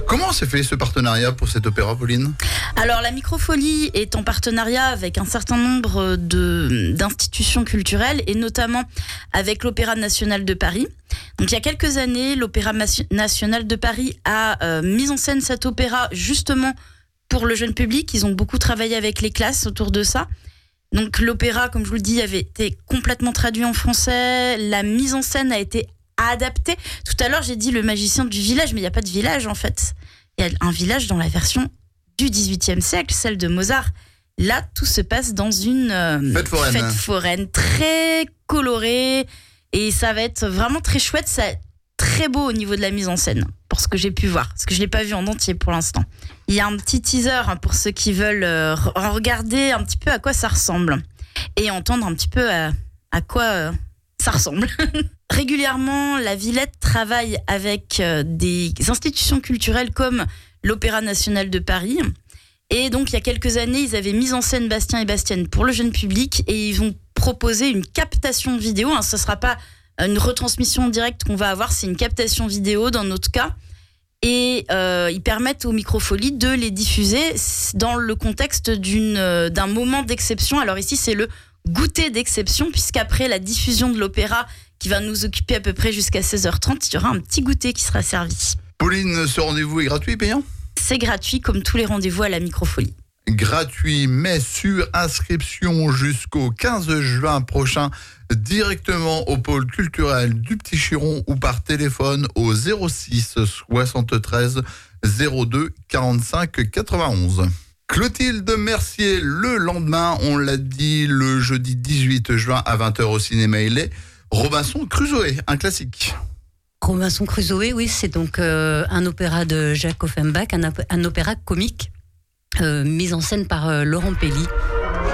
Comment s'est fait ce partenariat pour cet opéra, Pauline ? Alors la Microfolie est en partenariat avec un certain nombre d'institutions culturelles et notamment avec l'Opéra national de Paris. Donc il y a quelques années, l'Opéra national de Paris a mis en scène cet opéra justement pour le jeune public. Ils ont beaucoup travaillé avec les classes autour de ça. Donc l'opéra, comme je vous le dis, avait été complètement traduit en français. La mise en scène a été adaptée. Tout à l'heure, j'ai dit le magicien du village, mais il n'y a pas de village en fait. Il y a un village dans la version du XVIIIe siècle, celle de Mozart. Là, tout se passe dans une fête foraine très colorée. Et ça va être vraiment très chouette. C'est très beau au niveau de la mise en scène, pour ce que j'ai pu voir. Parce que je ne l'ai pas vu en entier pour l'instant. Il y a un petit teaser pour ceux qui veulent regarder un petit peu à quoi ça ressemble. Et entendre un petit peu à quoi ça ressemble. Régulièrement, la Villette travaille avec des institutions culturelles comme l'Opéra national de Paris. Et donc, il y a quelques années, ils avaient mis en scène Bastien et Bastienne pour le jeune public et ils vont proposer une captation vidéo. Ce ne sera pas une retransmission directe qu'on va avoir, c'est une captation vidéo dans notre cas. Et ils permettent aux Microfolies de les diffuser dans le contexte d'un moment d'exception. Alors ici, c'est le goûter d'exception, puisqu'après la diffusion de l'opéra qui va nous occuper à peu près jusqu'à 16h30, il y aura un petit goûter qui sera servi. Pauline, ce rendez-vous est gratuit et payant ? C'est gratuit comme tous les rendez-vous à la Microfolie. Gratuit, mais sur inscription jusqu'au 15 juin prochain, directement au pôle culturel du Petit Chiron ou par téléphone au 06 73 02 45 91. Clotilde Mercier, le lendemain, on l'a dit, le jeudi 18 juin à 20h au cinéma il est Robinson Crusoe, un classique. Robinson Crusoe, oui, c'est donc un opéra de Jacques Offenbach, un opéra comique mis en scène par Laurent Pelli.